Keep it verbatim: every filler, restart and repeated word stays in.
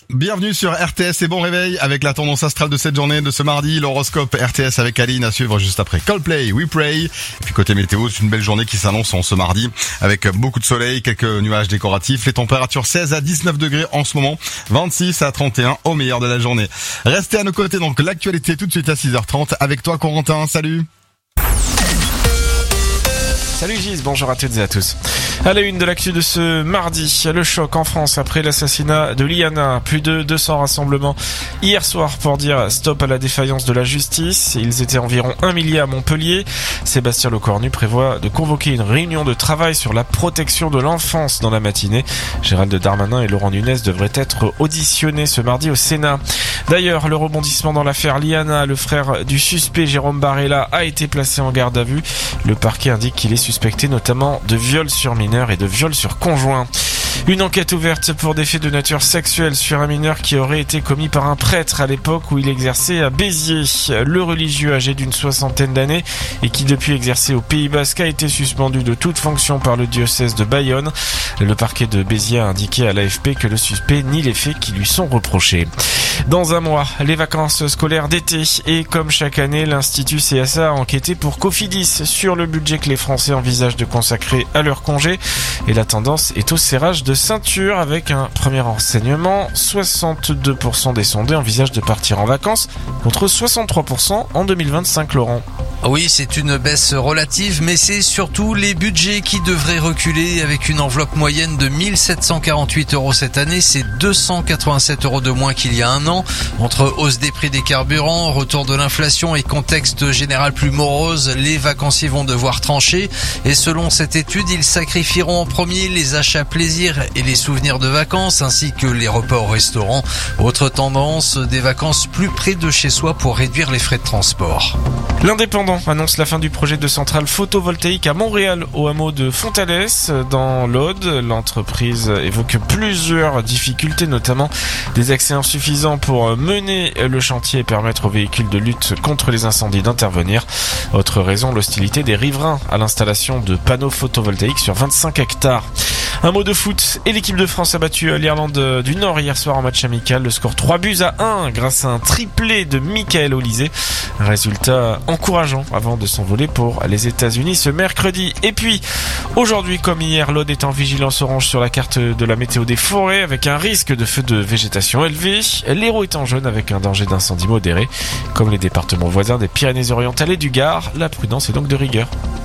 Bienvenue sur R T S et bon réveil avec la tendance astrale de cette journée, de ce mardi, l'horoscope R T S avec Aline à suivre juste après Coldplay, We Pray. Et puis côté météo, c'est une belle journée qui s'annonce en ce mardi avec beaucoup de soleil, quelques nuages décoratifs, les températures seize à dix-neuf degrés en ce moment, vingt-six à trente et un au meilleur de la journée. Restez à nos côtés, donc l'actualité tout de suite à six heures trente avec toi Corentin, salut. Salut Gis, bonjour à toutes et à tous. À la une de l'actu de ce mardi, le choc en France après l'assassinat de Liana. Plus de deux cents rassemblements hier soir pour dire stop à la défaillance de la justice. Ils étaient environ un millier à Montpellier. Sébastien Lecornu prévoit de convoquer une réunion de travail sur la protection de l'enfance dans la matinée. Gérald Darmanin et Laurent Nunez devraient être auditionnés ce mardi au Sénat. D'ailleurs, le rebondissement dans l'affaire Liana, le frère du suspect Jérôme Barella a été placé en garde à vue. Le parquet indique qu'il est suspecté notamment de viol sur mineur et de viol sur conjoint. Une enquête ouverte pour des faits de nature sexuelle sur un mineur qui aurait été commis par un prêtre à l'époque où il exerçait à Béziers. Le religieux âgé d'une soixantaine d'années et qui depuis exerçait au Pays Basque a été suspendu de toute fonction par le diocèse de Bayonne. Le parquet de Béziers a indiqué à l'A F P que le suspect nie les faits qui lui sont reprochés. Dans un mois, les vacances scolaires d'été et comme chaque année, l'Institut C S A a enquêté pour Cofidis sur le budget que les Français envisagent de consacrer à leur congé. Et la tendance est au serrage de ceinture avec un premier renseignement. soixante-deux pour cent des sondés envisagent de partir en vacances contre soixante-trois pour cent en deux mille vingt-cinq, Laurent. Oui, c'est une baisse relative, mais c'est surtout les budgets qui devraient reculer avec une enveloppe moyenne de mille sept cent quarante-huit euros cette année. C'est deux cent quatre-vingt-sept euros de moins qu'il y a un an. Entre hausse des prix des carburants, retour de l'inflation et contexte général plus morose, les vacanciers vont devoir trancher. Et selon cette étude, ils sacrifieront en premier les achats plaisir et les souvenirs de vacances, ainsi que les repas au restaurant. Autre tendance, des vacances plus près de chez soi pour réduire les frais de transport. L'Indépendant annonce la fin du projet de centrale photovoltaïque à Montréal, au hameau de Fontalès, dans l'Aude. L'entreprise évoque plusieurs difficultés, notamment des accès insuffisants pour mener le chantier et permettre aux véhicules de lutte contre les incendies d'intervenir. Autre raison, l'hostilité des riverains à l'installation de panneaux photovoltaïques sur vingt-cinq hectares. Un mot de foot et l'équipe de France a battu l'Irlande du Nord hier soir en match amical. Le score trois buts à un grâce à un triplé de Michael Olysée. Un résultat encourageant avant de s'envoler pour les États-Unis ce mercredi. Et puis, aujourd'hui comme hier, l'Aude est en vigilance orange sur la carte de la météo des forêts avec un risque de feu de végétation élevé. L'Hérault est en jaune avec un danger d'incendie modéré. Comme les départements voisins des Pyrénées-Orientales et du Gard, la prudence est donc de rigueur.